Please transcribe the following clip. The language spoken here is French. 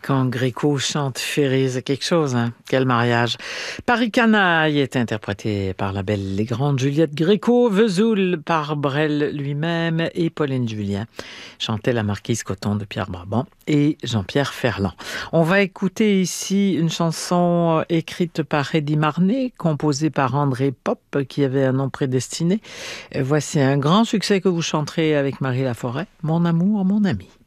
Quand Gréco chante Ferré, c'est quelque chose, hein? Quel mariage. Paris Canaille est interprété par la belle et grande Juliette Gréco, Vesoul par Brel lui-même et Pauline Julien. Chantait la marquise Coton de Pierre Brabant et Jean-Pierre Ferland. On va écouter ici une chanson écrite par Eddy Marnay, composée par André Pop, qui avait un nom prédestiné. Voici un grand succès que vous chanterez avec Marie Laforêt, Mon amour, mon ami.